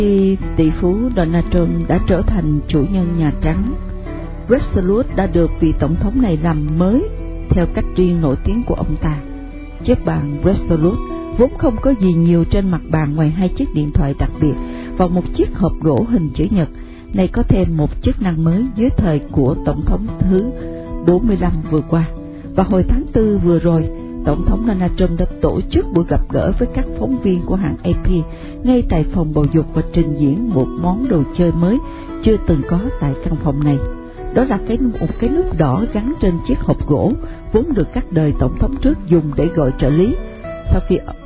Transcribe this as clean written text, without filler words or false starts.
Khi tỷ phú Donald Trump đã trở thành chủ nhân Nhà Trắng, Resolute đã được vị tổng thống này làm mới theo cách riêng nổi tiếng của ông ta. Chiếc bàn Resolute vốn không có gì nhiều trên mặt bàn ngoài 2 chiếc điện thoại đặc biệt và một chiếc hộp gỗ hình chữ nhật. Này có thêm một chức năng mới dưới thời của tổng thống thứ 45 vừa qua. Và hồi tháng 4 vừa rồi, Tổng thống Donald Trump đã tổ chức buổi gặp gỡ với các phóng viên của hãng AP ngay tại phòng bầu dục và trình diễn một món đồ chơi mới chưa từng có tại căn phòng này. Đó là một cái nút đỏ gắn trên chiếc hộp gỗ vốn được các đời tổng thống trước dùng để gọi trợ lý. Sau khi